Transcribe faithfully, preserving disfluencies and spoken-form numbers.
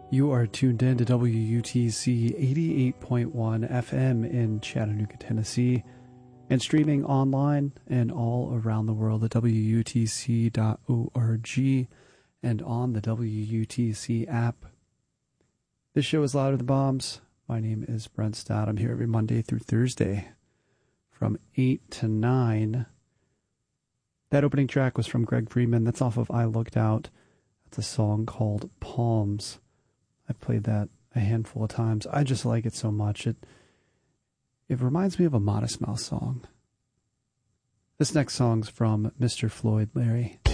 You are tuned in to W U T C eighty-eight point one F M in Chattanooga, Tennessee, and streaming online and all around the world at W U T C dot org and on the W U T C app. This show is Louder Than Bombs. My name is Brent Stott. I'm here every Monday through Thursday from eight to nine. That opening track was from Greg Freeman. That's off of I Looked Out. That's a song called Palms. I've played that a handful of times. I just like it so much. It it reminds me of a Modest Mouse song. This next song's from Mister Floyd Larry.